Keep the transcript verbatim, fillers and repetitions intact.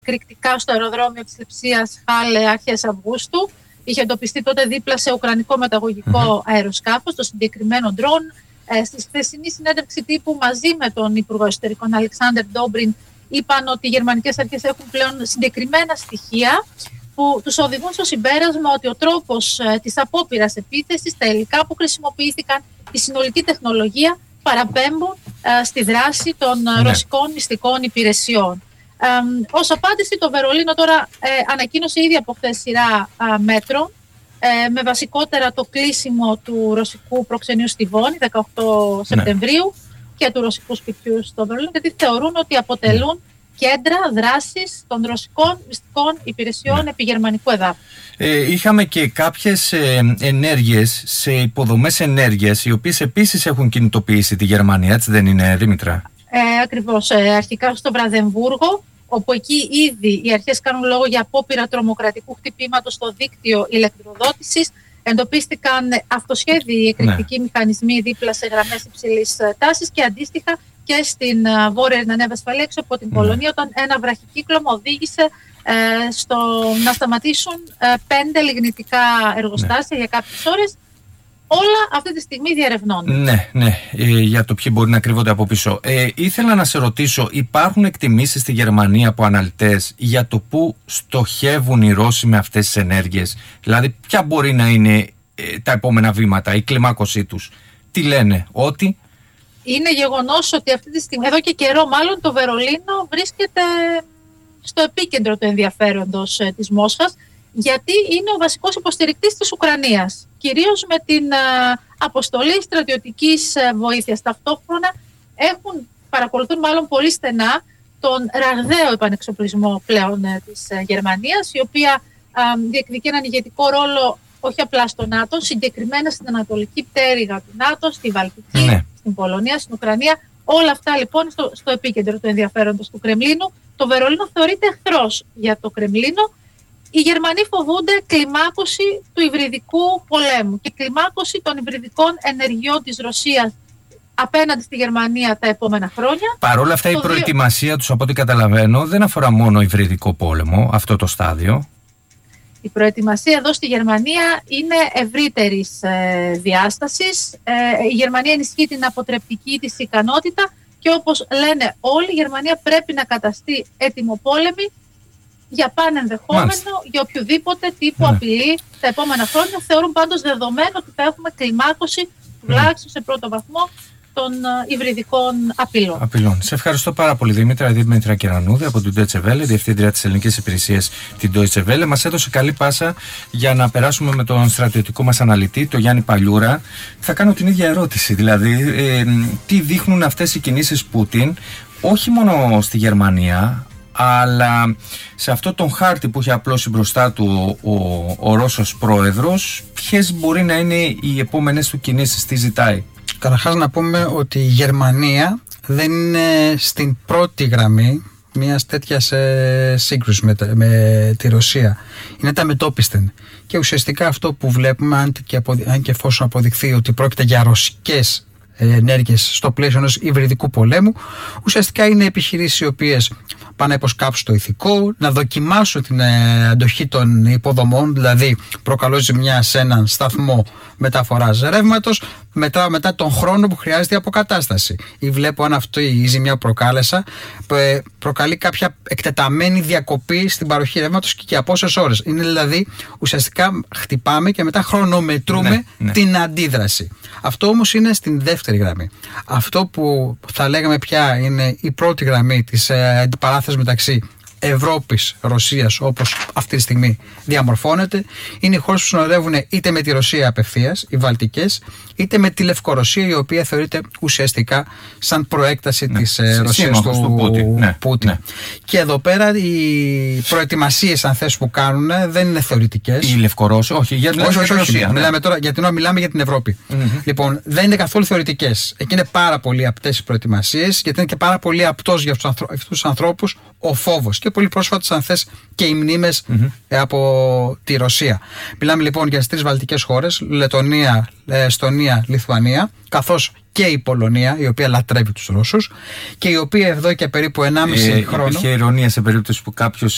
εκρηκτικά στο αεροδρόμιο της Λειψίας Χάλε αρχές Αυγούστου. Είχε εντοπιστεί τότε δίπλα σε ουκρανικό μεταγωγικό mm-hmm. αεροσκάφος, το συγκεκριμένο ντρόν. Ε, στη χθεσινή συνέντευξη τύπου μαζί με τον Υπουργό Εσωτερικών Αλεξάνδερ Ντόμπριν είπαν ότι οι γερμανικές αρχές έχουν πλέον συγκεκριμένα στοιχεία που τους οδηγούν στο συμπέρασμα ότι ο τρόπος ε, της απόπειρας επίθεσης, τα υλικά που χρησιμοποιήθηκαν, η συνολική τεχνολογία παραπέμπουν ε, στη δράση των ναι. ρωσικών μυστικών υπηρεσιών. Ε, ως απάντηση, το Βερολίνο τώρα ε, ανακοίνωσε ήδη από χθες σειρά ε, μέτρων, ε, με βασικότερα το κλείσιμο του ρωσικού προξενείου στη Βόνη δεκαοκτώ Σεπτεμβρίου ναι. και του ρωσικού σπιτιού στο Βερολίνο, γιατί θεωρούν ότι αποτελούν κέντρα δράσης των ρωσικών μυστικών υπηρεσιών ναι. επί γερμανικού εδάφους. Ε, είχαμε και κάποιες ε, ενέργειες σε υποδομές ενέργειας, οι οποίες επίσης έχουν κινητοποιήσει τη Γερμανία, έτσι δεν είναι, Δήμητρα? Ε, ακριβώς. Ε, αρχικά στο Βραδεμβούργο, όπου εκεί ήδη οι αρχές κάνουν λόγο για απόπειρα τρομοκρατικού χτυπήματος στο δίκτυο ηλεκτροδότησης. Εντοπίστηκαν αυτοσχέδιοι εκρηκτικοί ναι. μηχανισμοί δίπλα σε γραμμές υψηλής τάσης και αντίστοιχα και στην uh, Βόρεια Νέα Βεσφαλία έξω από την mm. Πολωνία, όταν ένα βραχικύκλωμα οδήγησε ε, στο να σταματήσουν ε, πέντε λιγνητικά εργοστάσια ναι. για κάποιες ώρες. Όλα αυτή τη στιγμή διερευνώνται. Ναι, ναι, ε, για το ποιοι μπορεί να κρύβονται από πίσω. Ε, ήθελα να σε ρωτήσω, υπάρχουν εκτιμήσεις στη Γερμανία από αναλυτές για το πού στοχεύουν οι Ρώσοι με αυτές τις ενέργειες? Δηλαδή, ποια μπορεί να είναι ε, τα επόμενα βήματα, η κλιμάκωσή τους? Τι λένε, ότι... Είναι γεγονός ότι αυτή τη στιγμή, εδώ και καιρό μάλλον, το Βερολίνο βρίσκεται στο επίκεντρο του ενδιαφέροντος ε, της Μόσχας, γιατί είναι ο βασικός υποστηρικτής της Ουκρανίας, κυρίως με την ε, αποστολή στρατιωτικής ε, βοήθειας. Ταυτόχρονα έχουν, παρακολουθούν μάλλον πολύ στενά τον ραγδαίο επανεξοπλισμό πλέον ε, της ε, Γερμανίας, η οποία ε, διεκδικεί έναν ηγετικό ρόλο όχι απλά στο ΝΑΤΟ, συγκεκριμένα στην ανατολική πτέρυγα του ΝΑΤΟ, στη Βαλτική, ναι. στην Πολωνία, στην Ουκρανία. Όλα αυτά λοιπόν στο, στο επίκεντρο του ενδιαφέροντος του Κρεμλίνου. Το Βερολίνο θεωρείται εχθρός για το Κρεμλίνο. Οι Γερμανοί φοβούνται κλιμάκωση του υβριδικού πολέμου και κλιμάκωση των υβριδικών ενεργειών της Ρωσίας απέναντι στη Γερμανία τα επόμενα χρόνια. Παρ' όλα αυτά, το η προετοιμασία δύο... τους, από ό,τι καταλαβαίνω, δεν αφορά μόνο υβριδικό πόλεμο, αυτό το στάδιο. Η προετοιμασία εδώ στη Γερμανία είναι ευρύτερης ε, διάστασης. Ε, η Γερμανία ενισχύει την αποτρεπτική της ικανότητα και όπως λένε όλοι, η Γερμανία πρέπει να καταστεί έτοιμο πόλεμη για πάνε ενδεχόμενο, Μάλιστα. για οποιοδήποτε τύπου ναι. απειλή τα επόμενα χρόνια. Θεωρούν πάντως δεδομένο ότι θα έχουμε κλιμάκωση τουλάχιστον σε πρώτο βαθμό των uh, υβριδικών απειλών. απειλών. Σε ευχαριστώ πάρα πολύ, Δήμητρα. Δήμητρα Κερανούδη από την Deutsche Welle, διευθύντρια της ελληνικής υπηρεσίας την Deutsche Welle. Μας έδωσε καλή πάσα για να περάσουμε με τον στρατιωτικό μας αναλυτή, τον Γιάννη Παλιούρα. Θα κάνω την ίδια ερώτηση. Δηλαδή, ε, τι δείχνουν αυτές οι κινήσεις Πούτιν, όχι μόνο στη Γερμανία, αλλά σε αυτό τον χάρτη που έχει απλώσει μπροστά του ο, ο, ο Ρώσος πρόεδρος, ποιες μπορεί να είναι οι επόμενες του κινήσεις, τι ζητάει? Καταρχάς να πούμε ότι η Γερμανία δεν είναι στην πρώτη γραμμή μιας τέτοιας ε, σύγκρουσης με, με τη Ρωσία. Είναι τα μετόπιστεν. Και ουσιαστικά αυτό που βλέπουμε, αν και, αποδει, αν και εφόσον αποδειχθεί ότι πρόκειται για ρωσικές ενέργειες στο πλαίσιο ενός υβριδικού πολέμου, ουσιαστικά είναι επιχειρήσεις οι οποίες πάνε να υποσκάψουν το ηθικό, να δοκιμάσουν την ε, αντοχή των υποδομών, δηλαδή προκαλώ ζημιά σε έναν σταθμό μεταφοράς ρεύματος, μετά, μετά τον χρόνο που χρειάζεται η αποκατάσταση. Ή βλέπω αν αυτή η ζημιά που προκάλεσα ε, προκαλεί κάποια εκτεταμένη διακοπή στην παροχή ρεύματος και, και από πόσες ώρες. Είναι δηλαδή ουσιαστικά χτυπάμε και μετά χρονομετρούμε ναι, ναι. την αντίδραση. Αυτό όμως είναι στην δεύτερη γραμμή. Αυτό που θα λέγαμε πια είναι η πρώτη γραμμή της ε, αντιπαράθεσης μεταξύ Ευρώπης, Ρωσίας, όπως αυτή τη στιγμή διαμορφώνεται, είναι οι χώρες που συνοδεύουν είτε με τη Ρωσία απευθείας, οι Βαλτικές, είτε με τη Λευκορωσία, η οποία θεωρείται ουσιαστικά σαν προέκταση ναι. της ε, Ρωσίας του, του Πούτιν. Ναι. Πούτιν. Ναι. Και εδώ πέρα οι προετοιμασίες, αν θες, που κάνουν δεν είναι θεωρητικές. Η Λευκορώσια, όχι, για την όχι, όχι, όχι, Ρωσία. Ναι. Μιλάμε τώρα, γιατί τώρα μιλάμε για την Ευρώπη. Mm-hmm. Λοιπόν, δεν είναι καθόλου θεωρητικές. Εκεί είναι πάρα πολύ απτές οι προετοιμασίες, γιατί είναι και πάρα πολύ απτός για αυτούς τους ανθρώπους ο φόβος. Και πολύ πρόσφατος, αν θες, και οι μνήμες mm-hmm. από τη Ρωσία. Μιλάμε λοιπόν για τις τρεις βαλτικές χώρες, Λετωνία, Εστονία, Λιθουανία, καθώς και η Πολωνία, η οποία λατρεύει τους Ρώσους και η οποία εδώ και περίπου ενάμιση ε, χρόνο. Υπήρχε ειρωνία σε περίπτωση που κάποιος